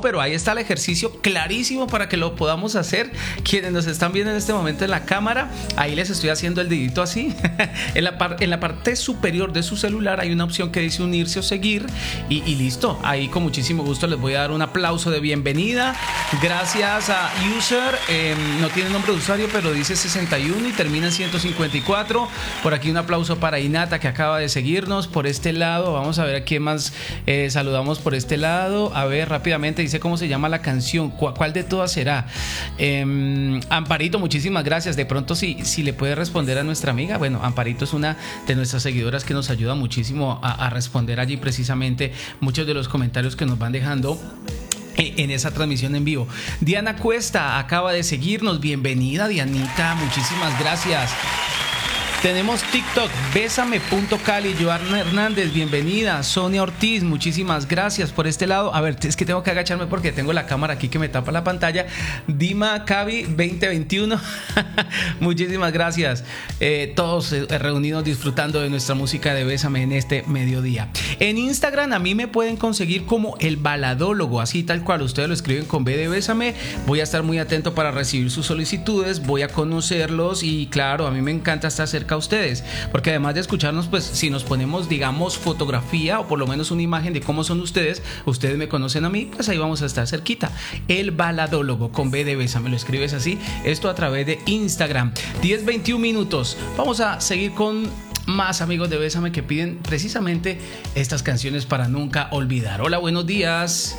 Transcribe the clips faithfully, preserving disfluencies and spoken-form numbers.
pero ahí está el ejercicio clarísimo para que lo podamos hacer. Quienes nos están viendo en este momento en la cámara, ahí les estoy haciendo el dedito así. en, la par- en la parte superior de su celular hay una opción que dice unirse o seguir y, y listo. Ahí con muchísimo gusto les voy a dar un aplauso de bienvenida. Gracias a User, eh, no tiene nombre de usuario, pero dice sesenta y uno y termina en ciento cincuenta y cuatro. Por aquí un aplauso para Inata, que acaba de seguirnos. Por este lado, vamos a ver a quién más eh, saludamos por este lado. A ver, rápidamente, dice cómo se llama la canción. ¿Cuál, cuál de todas será? Eh, Amparito, muchísimas gracias. De pronto, si, si le puede responder a nuestra amiga. Bueno, Amparito es una de nuestras seguidoras que nos ayuda muchísimo a, a responder allí precisamente muchos de los comentarios que nos van dejando en esa transmisión en vivo. Diana Cuesta acaba de seguirnos. Bienvenida, Dianita, muchísimas gracias. Tenemos TikTok, bésame punto cali, Joana Hernández, bienvenida. Sonia Ortiz, muchísimas gracias por este lado. A ver, es que tengo que agacharme porque tengo la cámara aquí que me tapa la pantalla. Dima Cavi veinte veintiuno, muchísimas gracias. Eh, todos eh, reunidos disfrutando de nuestra música de Bésame en este mediodía. En Instagram a mí me pueden conseguir como El Baladólogo, así tal cual, ustedes lo escriben con B de Bésame. Voy a estar muy atento para recibir sus solicitudes, voy a conocerlos y claro, a mí me encanta estar cerca a ustedes, porque además de escucharnos, pues si nos ponemos, digamos, fotografía o por lo menos una imagen de cómo son ustedes, ustedes me conocen a mí, pues ahí vamos a estar cerquita. El Baladólogo con B de Bésame, lo escribes así, esto a través de Instagram. diez veintiún minutos, vamos a seguir con más amigos de Bésame que piden precisamente estas canciones para nunca olvidar. Hola, buenos días.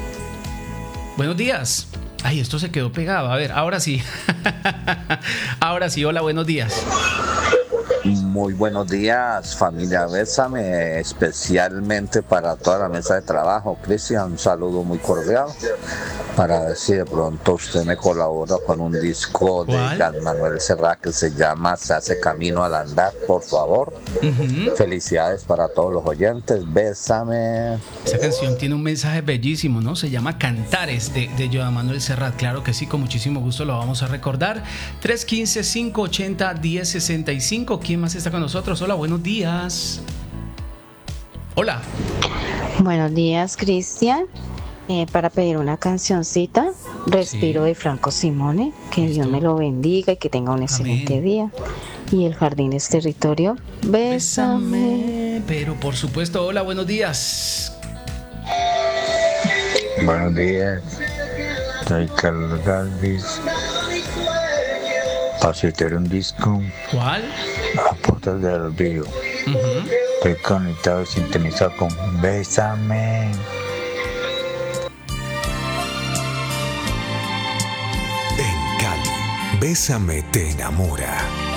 Buenos días. Ay, esto se quedó pegado. A ver, ahora sí. Ahora sí, hola, buenos días. Muy buenos días, familia Bésame, especialmente para toda la mesa de trabajo. Cristian, un saludo muy cordial para ver si de pronto usted me colabora con un disco de Jan Manuel Serrat que se llama Se hace camino al andar, por favor. Uh-huh. Felicidades para todos los oyentes, Bésame. Esa canción tiene un mensaje bellísimo, ¿no? Se llama Cantares de, de Jan Manuel Serrat. Claro que sí, con muchísimo gusto lo vamos a recordar. tres uno cinco, cinco ocho cero, uno cero seis cinco. ¿Quién más está con nosotros? Hola, buenos días. Hola. Buenos días, Cristian. Eh, para pedir una cancioncita, Respiro sí. de Franco Simone. Que ¿Listo? Dios me lo bendiga y que tenga un excelente Amén. Día. Y el jardín es territorio. Bésame. Bésame. Pero por supuesto, hola, buenos días. Buenos días. Soy Carlos Galvis. Para citar un disco. ¿Cuál? A Puertas del Olvido. Uh-huh. Estoy conectado, sintonizado con Bésame. En Cali, Bésame te enamora.